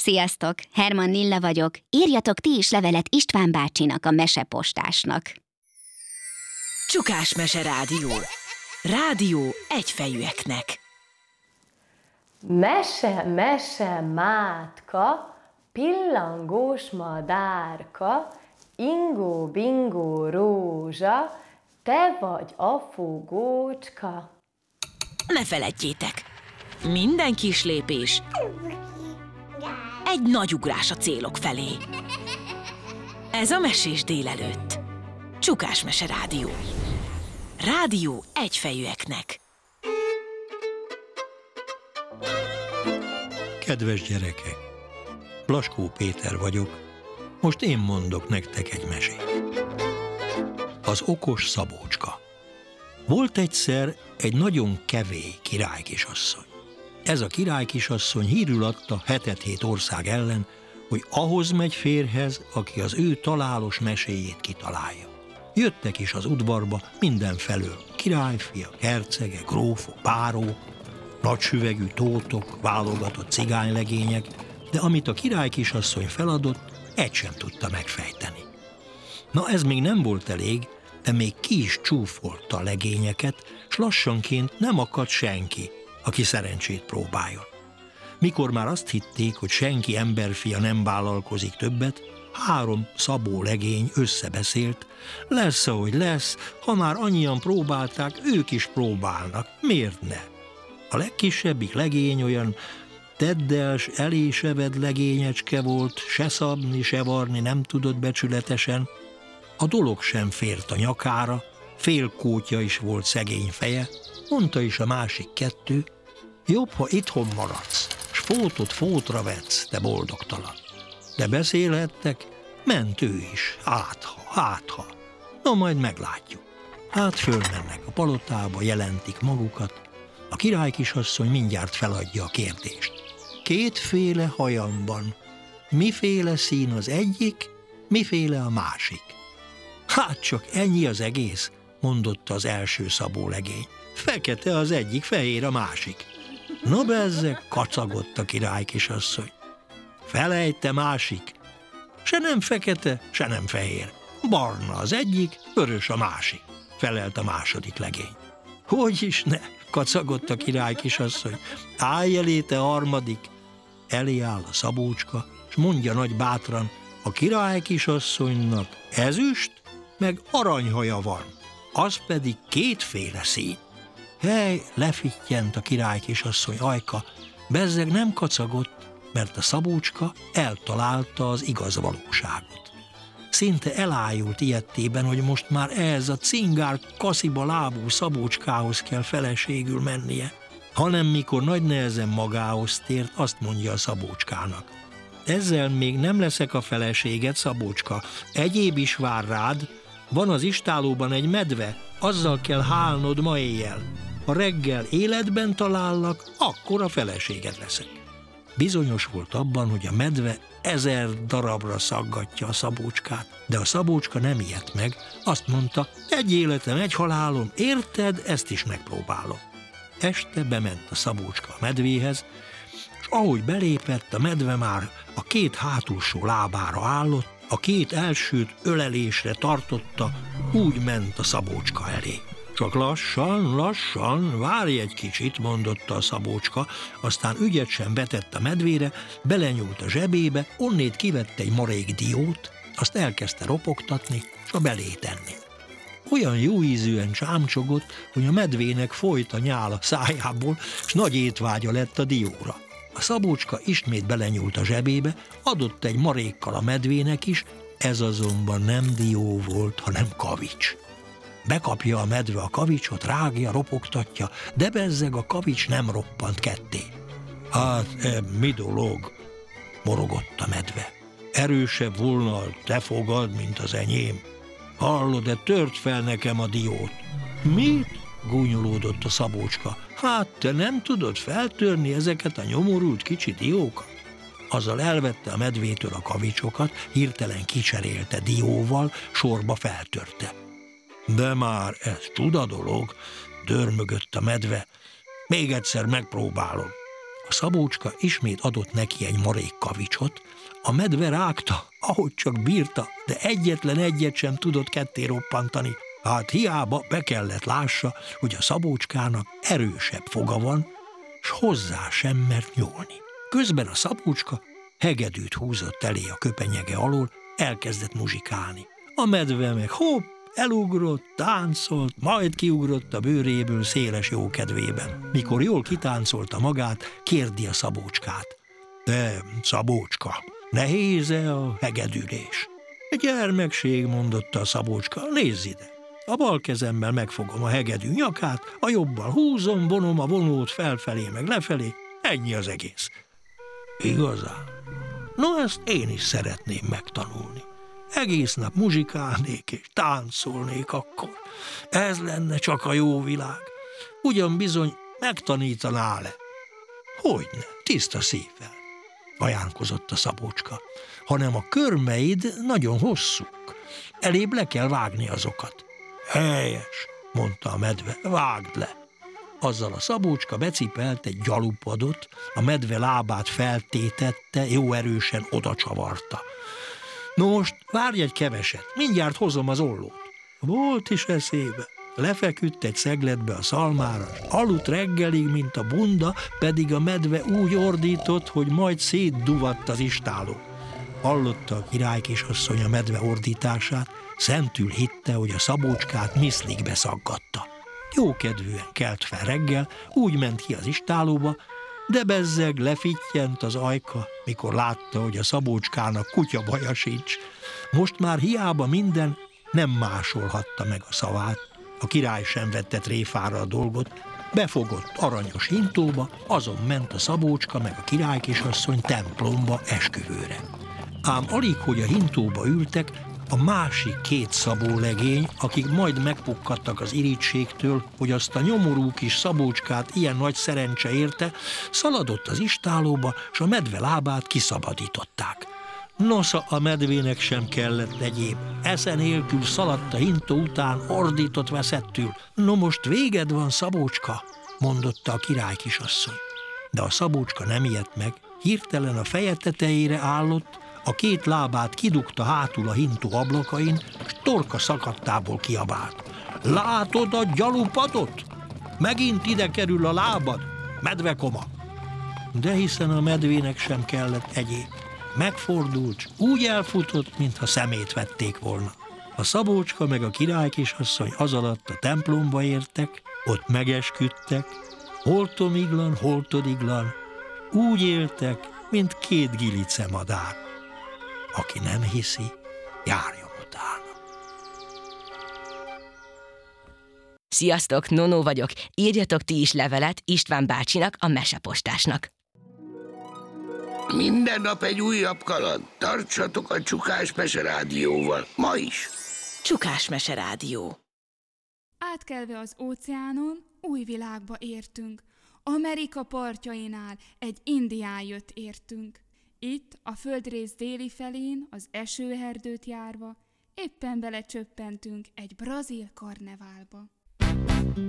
Sziasztok! Herman Nilla vagyok. Írjatok ti is levelet István bácsinak, a mesepostásnak. Csukás Mese Rádió. Rádió egyfejűeknek. Mese, mese, mátka, pillangós madárka, ingó, bingó, rózsa, te vagy a fogócska. Ne feledjétek, minden kis lépés egy nagy ugrás a célok felé. Ez a Mesés délelőtt. Csukás Mese Rádió. Rádió egyfejűeknek. Kedves gyerekek, Blaskó Péter vagyok, most én mondok nektek egy mesét. Az okos Szabócska. Volt egyszer egy nagyon kevély királykisasszony. Ez a királykisasszony hírül adta 7 ország ellen, hogy ahhoz megy férjhez, aki az ő találos meséjét kitalálja. Jöttek is az udvarba mindenfelől királyfiak, hercegek, grófok, bárók, nagysüvegű tótok, válogatott cigánylegények, de amit a királykisasszony feladott, egy sem tudta megfejteni. Na ez még nem volt elég, de még ki is csúfolta a legényeket, s lassanként nem akadt senki, aki szerencsét próbáljon. Mikor már azt hitték, hogy senki emberfia nem vállalkozik többet, 3 szabó legény összebeszélt, lesz, ahogy lesz, ha már annyian próbálták, ők is próbálnak, miért ne? A legkisebbik legény olyan teddels, eléseved legényecske volt, se szabni, se varni nem tudott becsületesen. A dolog sem fért a nyakára, félkótya is volt szegény feje, mondta is a másik 2, jobb, ha itthon maradsz, s fótot fótra vetsz, te boldogtalan. De beszélhettek, ment ő is, hátha. No, majd meglátjuk. Hát fölmennek a palotába, jelentik magukat, a királykisasszony mindjárt feladja a kérdést. 2 hajam van, miféle szín az egyik, miféle a másik? Hát csak ennyi az egész, mondotta az első szabó legény. Fekete az egyik, fehér a másik. No bezzeg, kacagott a királykisasszony. Felejte másik, se nem fekete, se nem fehér. Barna az egyik, vörös a másik, felelt a második legény. Hogy is ne, kacagott a királykisasszony. Állj elé, te harmadik. Elé áll a Szabócska, s mondja nagy bátran, a királykisasszonynak ezüst, meg aranyhaja van, az pedig 2 szín. Hely, lefittyent a királykisasszony ajka, bezzeg nem kacagott, mert a Szabócska eltalálta az igaz valóságot. Szinte elájult ilyettében, hogy most már ehhez a cingár kasziba lábú Szabócskához kell feleségül mennie, hanem mikor nagy nehezen magához tért, azt mondja a Szabócskának. Ezzel még nem leszek a feleséged, Szabócska, egyéb is vár rád, van az istállóban egy medve, azzal kell hálnod ma éjjel. Ha reggel életben talállak, akkor a feleséged leszek. Bizonyos volt abban, hogy a medve 1000 darabra szaggatja a Szabócskát, de a Szabócska nem ijedt meg, azt mondta, egy életem, egy halálom, érted, ezt is megpróbálom. Este bement a Szabócska a medvéhez, és ahogy belépett, a medve már a 2 hátulsó lábára állott, a 2 elsőt ölelésre tartotta, úgy ment a Szabócska elé. Csak lassan, várj egy kicsit, mondotta a Szabócska, aztán ügyet sem vetett a medvére, belenyúlt a zsebébe, onnét kivett egy marék diót, azt elkezdte ropogtatni, s a belé tenni. Olyan jó ízűen csámcsogott, hogy a medvének folyt a nyál a szájából, s nagy étvágya lett a dióra. A Szabócska ismét belenyúlt a zsebébe, adott egy marékkal a medvének is, ez azonban nem dió volt, hanem kavics. Bekapja a medve a kavicsot, rágja, ropogtatja, de bezzeg a kavics nem roppant ketté. Hát, mi dolog? Morogott a medve. Erősebb volna a te fogad, mint az enyém. Hallod-e, tört fel nekem a diót. Mit? Gúnyolódott a Szabócska. Hát, te nem tudod feltörni ezeket a nyomorult kicsi diókat? Azzal elvette a medvétől a kavicsokat, hirtelen kicserélte dióval, sorba feltörte. De már ez csuda dolog, dörmögött a medve. Még egyszer megpróbálom. A A szabócska ismét adott neki egy marék kavicsot, a medve rágta, ahogy csak bírta, de egyetlen egyet sem tudott ketté roppantani. Hát hiába be kellett lássa, hogy a szabócskának erősebb foga van, s hozzá sem mert nyúlni. Közben a szabócska hegedűt húzott elé a köpenyege alól, elkezdett muzsikálni. A medve meg hopp, elugrott, táncolt, majd kiugrott a bőréből széles jókedvében. Mikor jól kitáncolta magát, kérdi a szabócskát. Te, szabócska, nehéz-e a hegedülés? Gyermekség, mondotta a szabócska, nézz ide. A bal kezemmel megfogom a hegedű nyakát, a jobbal húzom, vonom a vonót felfelé meg lefelé, ennyi az egész. Igazán? No, ezt én is szeretném megtanulni. Egész nap muzsikálnék és táncolnék akkor. Ez lenne csak a jó világ. Ugyan bizony megtanítaná-e? Hogyne, tiszta szívvel, ajánlkozott a szabócska, hanem a körmeid nagyon hosszúk. Elébb le kell vágni azokat. Helyes, mondta a medve, vágd le. Azzal a szabócska becipelt egy gyalupadot, a medve lábát feltétette, jó erősen oda csavarta. No most várj egy keveset, mindjárt hozom az ollót. Volt is eszébe. Lefeküdt egy szegletbe a szalmára, aludt reggelig, mint a bunda, pedig a medve úgy ordított, hogy majd szétduvadt az istáló. Hallotta a királykisasszony a medve ordítását, szentül hitte, hogy a szabócskát miszlikbe szaggatta. Jókedvűen kelt fel reggel, úgy ment ki az istálóba, de bezzeg lefittyent az ajka, mikor látta, hogy a szabócskának kutyabaja sincs. Most már hiába minden, nem másolhatta meg a szavát. A király sem vette tréfára a dolgot, befogott aranyos hintóba, azon ment a szabócska meg a királykisasszony templomba esküvőre. Ám alig, hogy a hintóba ültek, a másik két szabólegény, akik majd megpukkadtak az irítségtől, hogy azt a nyomorú kis szabócskát ilyen nagy szerencse érte, szaladott az istálóba, s a medve lábát kiszabadították. Nosza, a medvének sem kellett egyéb. Esze nélkül szaladt a hintó után, ordított veszettül. No most véged van, szabócska, mondotta a királykisasszony. De a szabócska nem ijedt meg, hirtelen a feje tetejére állott, a két lábát kidugta hátul a hintó ablakain, s torka szakadtából kiabált. Látod a gyalupadot? Megint ide kerül a lábad, medvekoma! De hiszen a medvének sem kellett egyéb. Megfordult, úgy elfutott, mintha szemét vették volna. A szabócska meg a királykisasszony azalatt a templomba értek, ott megesküdtek, holtomiglan, holtodiglan, úgy éltek, mint két gilice madár. Aki nem hiszi, járjon utána. Sziasztok, Nonó vagyok. Írjatok ti is levelet István bácsinak, a mesepostásnak. Minden nap egy újabb kaland. Tartsatok a Csukás Mese Rádióval. Ma is. Csukás Mese Rádió. Átkelve az óceánon, új világba értünk. Amerika partjainál egy indián jött értünk. Itt, a földrész déli felén, az esőerdőt járva, éppen belecsöppentünk egy brazil karneválba.